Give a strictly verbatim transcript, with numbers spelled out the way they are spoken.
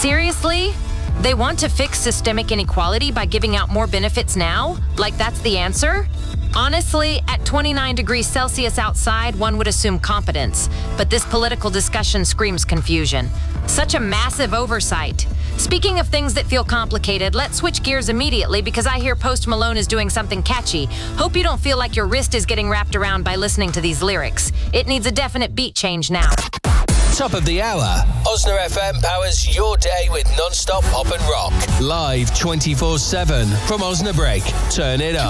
Seriously? They want to fix systemic inequality by giving out more benefits now? Like that's the answer? Honestly, at twenty-nine degrees Celsius outside, one would assume competence. But this political discussion screams confusion. Such a massive oversight. Speaking of things that feel complicated, let's switch gears immediately because I hear Post Malone is doing something catchy. Hope you don't feel like your wrist is getting wrapped around by listening to these lyrics. It needs a definite beat change now. Top of the hour. Osna F M powers your day with non-stop pop and rock. Live twenty-four seven from Osnabrück. Turn it up.